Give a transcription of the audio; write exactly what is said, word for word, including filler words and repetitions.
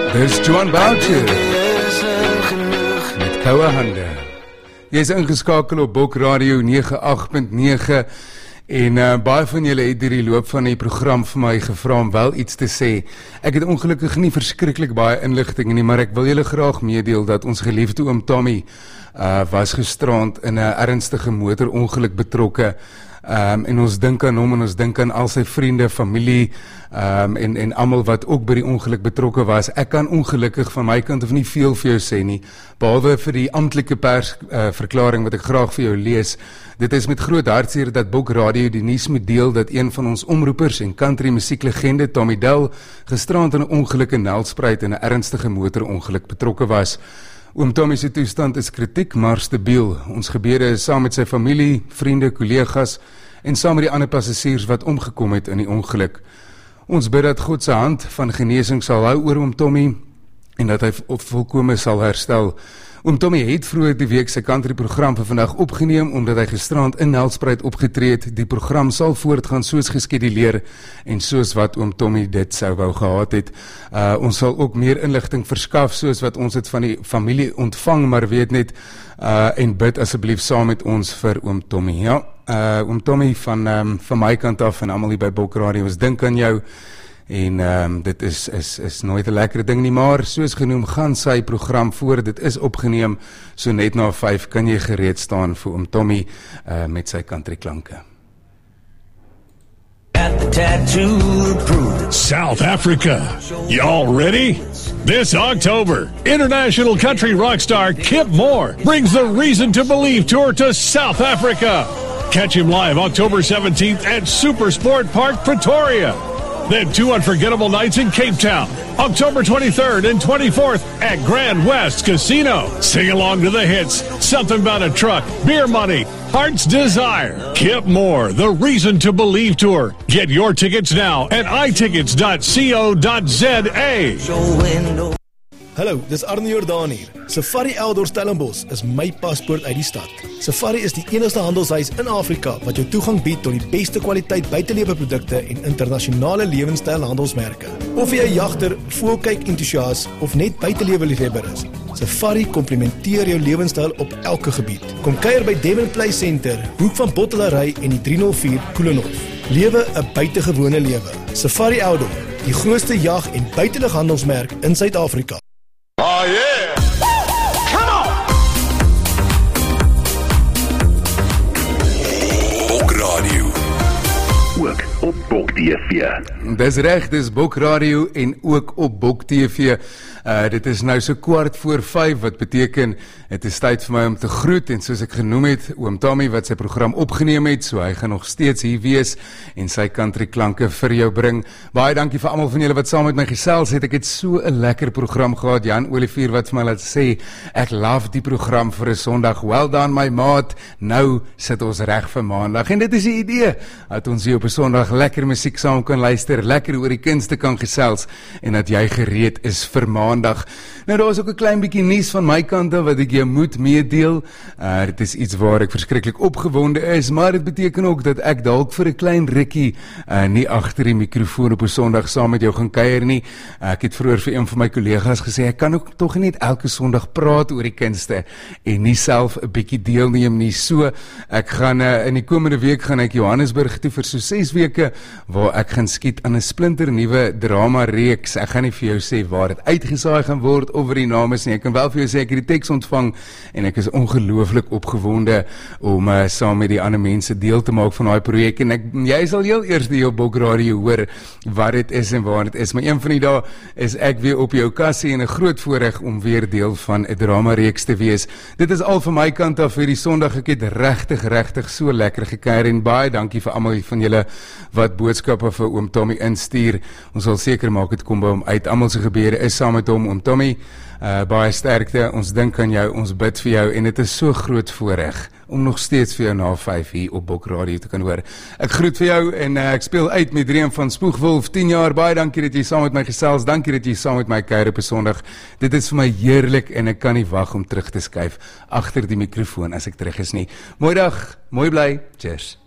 Dis Joan Boucher met koue hande. Jy is ingeskakel op Bok Radio nege agt punt nege en uh, baie van julle het deur die loop van die program vir my gevra om wel iets te sê. Ek het ongelukkig nie verskriklik baie inligting nie, maar ek wil julle graag meedeel dat ons geliefde oom Tommy uh, was gisterand in 'n ernstige motorongeluk betrokke. Um, en ons dink aan hom en ons dink aan al sy vriende, familie um, en, en almal wat ook by die ongeluk betrokke was. Ek kan ongelukkig van my kant of nie veel vir jou sê nie, behalwe vir die amptelike persverklaring uh, wat ek graag vir jou lees. Dit is met groot hartseer dat Bok Radio die nuus moet deel dat een van ons omroepers en country musieklegende Tommy Dell gisterand in 'n ongeluk in Nelspruit in 'n ernstige motorongeluk betrokke was. Oom Tommy se toestand is kritiek, maar stabiel. Ons gebede is saam met sy familie, vriende, kollegas en saam met die ander passasiers wat omgekom het in die ongeluk. Ons bid dat God se hand van genesing sal hou oor oom Tommy en dat hy volkome sal herstel. Oom Tommy het vroeër die week sy countryprogram vir vandag opgeneem omdat hy gisterand in Nelspruit opgetree het. Die program sal voortgaan soos geskeduleer en soos wat oom Tommy dit sou wou gehad het. Uh, ons sal ook meer inligting verskaf soos wat ons het van die familie ontvang, maar weet net uh, en bid asseblief saam met ons vir oom Tommy. Ja, uh, oom Tommy van, um, van my kant af en almal hier by Bok Radio, ons dink aan jou. En um, dit is, is, is nooit 'n lekkere ding nie, maar soos genoem gaan sy program voor, dit is opgeneem, so net na vyf kan jy gereed staan vir oom Tommy uh, met sy country klanke. South Africa. Y'all ready? This October, international country rock star Kip Moore brings the Reason to Believe tour to South Africa. Catch him live October seventeenth at Super Sport Park, Pretoria. Then two unforgettable nights in Cape Town, October twenty-third and twenty-fourth at Grand West Casino. Sing along to the hits, Something About a Truck, Beer Money, Heart's Desire. Kip Moore, the Reason to Believe tour. Get your tickets now at i tickets dot co dot za. Hallo, dis Arne Jordaan hier. Safari Outdoor Stellenbosch is my paspoort uit die stad. Safari is die enigste handelshuis in Afrika wat jou toegang bied tot die beste kwaliteit buitelewe-produkte en internasionale lewenstylhandelsmerke. Of jy 'n jagter, voëlkyk entoesias of net buitelewe-liefhebber is, Safari komplementeer jou lewenstyl op elke gebied. Kom kuier by Devon Play Center, hoek van Bottelary en die drie nul vier Koelenhof. Lewe 'n buitengewone lewe. Safari Outdoor, die grootste jag- en buitelughandelsmerk in Suid-Afrika. Oh yeah! Come on! Bok Radio. Ook op Bok T V. Dis reg, dis Bok Radio en ook op Bok T V. Uh, dit is nou so kwart voor vyf, wat beteken, het is tyd vir my om te groet, en soos ek genoem het, oom Tommy wat sy program opgeneem het, so hy gaan nog steeds hier wees, en sy country klanke vir jou bring. Baie dankie vir almal van julle wat saam met my gesels het, ek het so 'n lekker program gehad, Jan Olivier wat vir my laat sê, ek love die program vir 'n Sondag, well done my maat, nou sit ons reg vir Maandag, en dit is die idee, dat ons hier op 'n Sondag lekker musiek saam kan luister, lekker oor die kunste kan gesels, en dat jy gereed is vir Maandag. Nou, daar is ook 'n klein bietjie nuus van my kant af wat ek jou moet meedeel. Uh, dit is iets waar ek verskriklik opgewonde is, maar dit beteken ook dat ek dalk vir 'n klein rukkie uh, nie agter die mikrofoon op 'n Sondag saam met jou gaan kuier nie. Uh, ek het vroeër vir een van my kollegas gesê, ek kan ook tog net elke Sondag praat oor die kunste en nie self 'n bietjie deelneem nie. So, ek gaan uh, in die komende week gaan ek Johannesburg toe vir so ses weke waar ek gaan skiet aan 'n splinter nuwe drama reeks. Ek gaan nie vir jou sê waar dit uitgesaai gaan word of die naam is nie. Ek kan wel vir jou sê ek het die teks ontvang en ek is ongelooflik opgewonde om uh, saam met die ander mense deel te maak van daai projek, en ek, jy sal heel eers die op Bok Radio hoor wat dit is en waar dit is, maar een van die dae is ek weer op jou kassie en 'n groot voorreg om weer deel van 'n drama reeks te wees. Dit is al van my kant af vir die Sondag. Ek het regtig regtig so lekker gekuier en baie dankie vir almal van julle wat boodskappe vir oom Tommy instuur. Ons sal seker maak dit kom by hom uit. Almal se gebede is saam met hom. Oom Tommy, uh, baie sterkte, ons dink aan jou, ons bid vir jou, en dit is so groot voorreg om nog steeds vir jou na vyf hier op Bok Radio te kan hoor. Ek groet vir jou, en uh, ek speel uit met Dream van Spoegwolf, tien jaar, baie dankie dat jy saam met my gesels, dankie dat jy saam met my kuier op 'n Sondag, dit is vir my heerlik, en ek kan nie wag om terug te skuif agter die mikrofoon as ek terug is nie. Mooi dag, mooi bly, cheers.